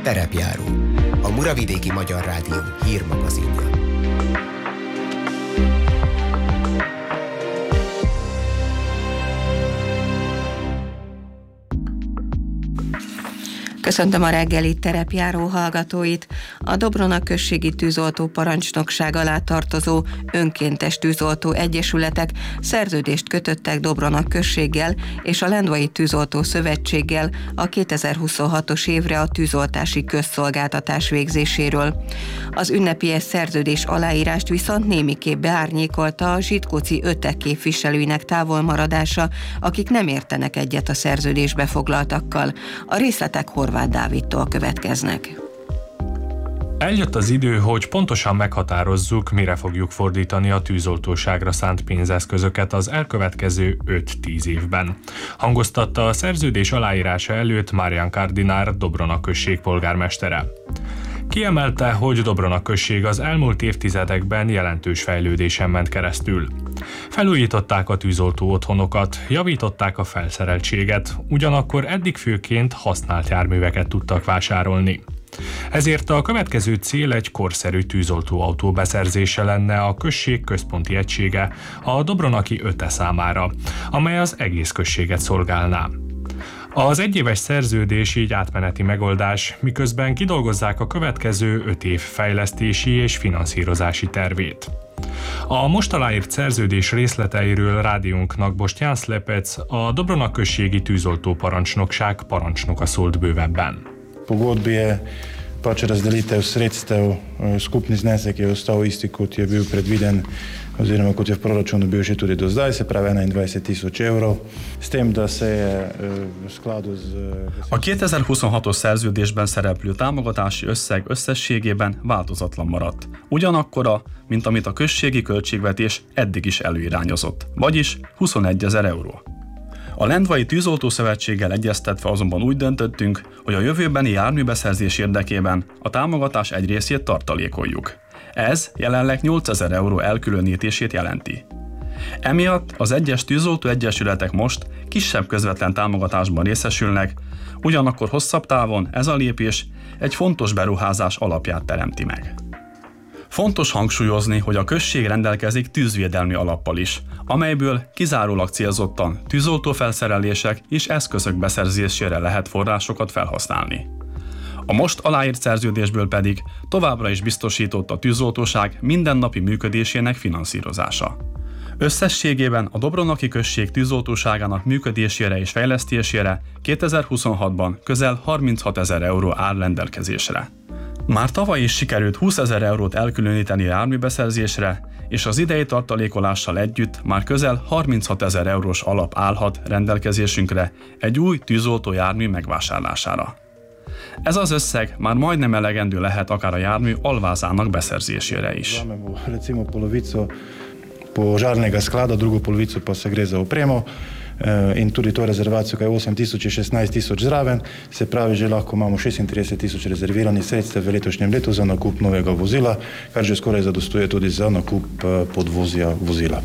Terepjáró, a Muravidéki Magyar Rádió hírmagazinja. Köszöntöm a reggeli terepjáró hallgatóit. A Dobrona községi tűzoltó parancsnokság alá tartozó önkéntes tűzoltó egyesületek szerződést kötöttek Dobrona községgel és a Lendvai Tűzoltó Szövetséggel a 2026-os évre a tűzoltási közszolgáltatás végzéséről. Az ünnepélyes szerződés aláírást viszont némiképp beárnyékolta a zsitkóci ötek képviselőinek távolmaradása, akik nem értenek egyet a szerződésbe foglaltakkal. A részletek Horváth Dávidtól következnek. Eljött az idő, hogy pontosan meghatározzuk, mire fogjuk fordítani a tűzoltóságra szánt pénzeszközöket az elkövetkező 5-10 évben. Hangoztatta a szerződés aláírása előtt Marian Kardinár, Dobrona község polgármestere. Kiemelte, hogy Dobrona község az elmúlt évtizedekben jelentős fejlődésen ment keresztül. Felújították a tűzoltó otthonokat, javították a felszereltséget, ugyanakkor eddig főként használt járműveket tudtak vásárolni. Ezért a következő cél egy korszerű tűzoltóautó beszerzése lenne a község központi egysége a dobronaki öte számára, amely az egész községet szolgálná. Az egyéves szerződés így átmeneti megoldás, miközben kidolgozzák a következő 5 év fejlesztési és finanszírozási tervét. A most aláírt szerződés részleteiről rádiónknak Boštjan Slepec, a Dobrona községi tűzoltó parancsnokság parancsnoka szólt bővebben. Pogodbi je pač razdelitev sredstev, skupni znesek je ostal isti, kot je bil predviden oziroma kot je v proračunu bil že tudi do zdaj, se pravi 21 000 evrov, s tem, da se je v skladu z... A 2026-os szerződésben szereplő támogatási összeg összességében változatlan maradt. Ugyanakkora, mint amit a községi költségvetés eddig is előirányozott, vagyis 21 000 euró. A Lendvai Tűzoltó Szövetséggel egyeztetve azonban úgy döntöttünk, hogy a jövőbeni járműbeszerzés érdekében a támogatás egy részét tartalékoljuk. Ez jelenleg 8000 euró elkülönítését jelenti. Emiatt az egyes tűzoltó egyesületek most kisebb közvetlen támogatásban részesülnek, ugyanakkor hosszabb távon ez a lépés egy fontos beruházás alapját teremti meg. Fontos hangsúlyozni, hogy a község rendelkezik tűzvédelmi alappal is, amelyből kizárólag célzottan tűzoltófelszerelések és eszközök beszerzésére lehet forrásokat felhasználni. A most aláírt szerződésből pedig továbbra is biztosított a tűzoltóság mindennapi működésének finanszírozása. Összességében a Dobronaki község tűzoltóságának működésére és fejlesztésére 2026-ban közel 36 000 euró áll rendelkezésre. Már tavaly is sikerült 20 000 eurót elkülöníteni a járműbeszerzésre, és az idei tartalékolással együtt már közel 36 000 eurós alap állhat rendelkezésünkre egy új tűzoltó jármű megvásárlására. Ez az összeg már majdnem elegendő lehet akár a jármű alvázának beszerzésére is. Požarnega sklada, drugo polovico pa se gre za opremo in tudi to rezervacijo, kaj je 8 000 in 16 000 zraven, se pravi, že lahko imamo 36 000 rezerviranih sredstev v letošnjem letu za nakup novega vozila, kar že skoraj zadostuje tudi za nakup podvozja vozila.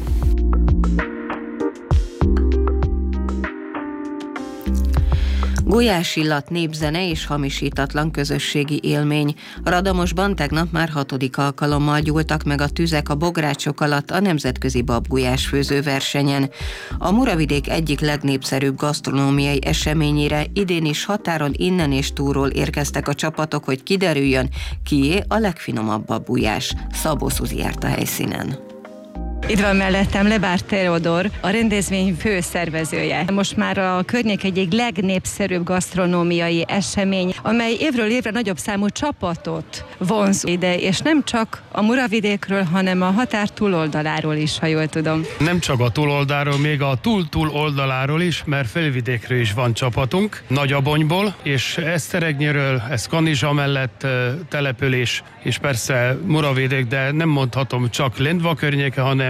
Gulyásillat, népzene és hamisítatlan közösségi élmény. Radamosban tegnap már 6. alkalommal gyúltak meg a tüzek a bográcsok alatt a nemzetközi babgulyás főzőversenyen. A Muravidék egyik legnépszerűbb gasztronómiai eseményére idén is határon innen és túlról érkeztek a csapatok, hogy kiderüljön, kié a legfinomabb babgulyás. Szabó Szuzi járt a helyszínen. Itt van mellettem Lebár Teodor, a rendezvény főszervezője. Most már a környék egyik legnépszerűbb gasztronómiai esemény, amely évről évre nagyobb számú csapatot vonz ide, és nem csak a Muravidékről, hanem a határ túloldaláról is, ha jól tudom. Nem csak a túloldalról, még a túl oldaláról is, mert felvidékről is van csapatunk, Nagyabonyból, és Eszteregnyéről, ez Kanizsa mellett település, és persze Muravidék, de nem mondhatom csak Lendva környéke, hanem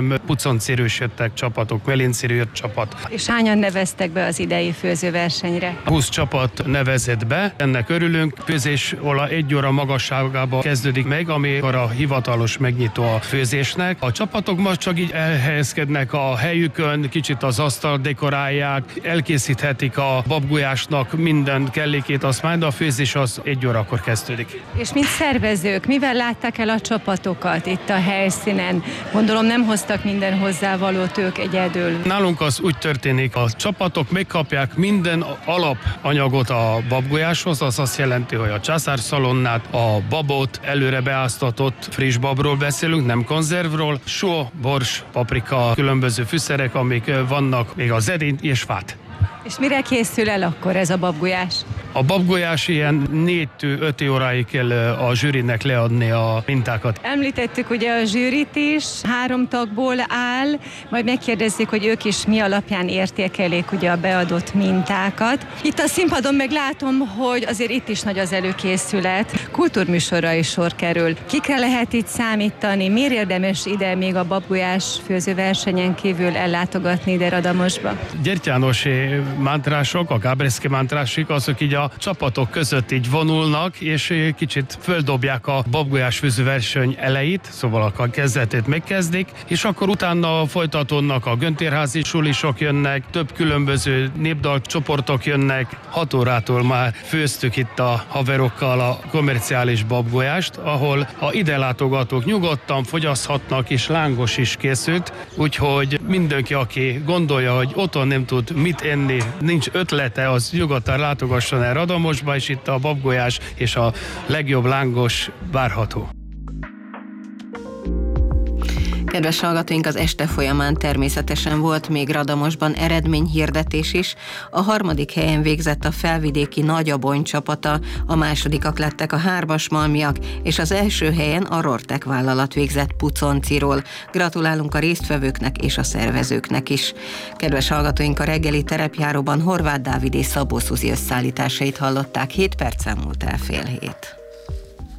hanem puconcirős jöttek csapatok, melincirű jött csapat. És hányan neveztek be az idei főzőversenyre? 20 csapat nevezett be, ennek örülünk. Főzés 1 óra magasságában kezdődik meg, amikor a hivatalos megnyitó a főzésnek. A csapatok most csak így elhelyezkednek a helyükön, kicsit az asztalt dekorálják, elkészíthetik a babgulyásnak minden kellékét, azt majd a főzés az 1 órakor kezdődik. És mint szervezők, mivel látták el a csapatokat itt a helyszínen? Gondolom nem hoztak minden hozzávalót ők egyedül. Nálunk az úgy történik, a csapatok megkapják minden alapanyagot a babgulyáshoz, az azt jelenti, hogy a császárszalonnát, a babot, előre beáztatott friss babról beszélünk, nem konzervról, só, bors, paprika, különböző fűszerek, amik vannak, még az edény és fát. És mire készül el akkor ez a babgulyás? A babgulyás ilyen 4-5 óráig kell a zsűrinek leadni a mintákat. Említettük ugye a zsűrit is, 3 tagból áll, majd megkérdezzük, hogy ők is mi alapján értékelik ugye a beadott mintákat. Itt a színpadon meg látom, hogy azért itt is nagy az előkészület. Kultúrműsorra is sor kerül. Kikre lehet itt számítani? Miért érdemes ide még a babgulyás főzőversenyen kívül ellátogatni ide Radamosba? Gyertyánosi mántrások, a gábreszki mántrásik, azok így a csapatok között így vonulnak, és kicsit földobják a babgulyás főzőverseny elejét, szóval a kezdetét megkezdik, és akkor utána folytatódnak a göntérházi sulisok jönnek, több különböző népdalcsoportok jönnek. 6 órától már főztük itt a haverokkal a komerciális babgulyást, ahol a ide látogatók nyugodtan fogyaszthatnak, és lángos is készült, úgyhogy mindenki, aki gondolja, hogy otthon nem tud mit enni, nincs ötlete, az nyugodtan látogasson el Radamosba, és itt a babgulyás és a legjobb lángos várható. Kedves hallgatóink, az este folyamán természetesen volt még Radamosban eredményhirdetés is. A 3. helyen végzett a felvidéki Nagyabony csapata, a másodikak lettek a Hármasmalmiak, és az első helyen a Rortek vállalat végzett Puconciról. Gratulálunk a résztvevőknek és a szervezőknek is. Kedves hallgatóink, a reggeli terepjáróban Horváth Dávid és Szabó Szuzi összeállításait hallották, 7 perccel múlt el 6:30.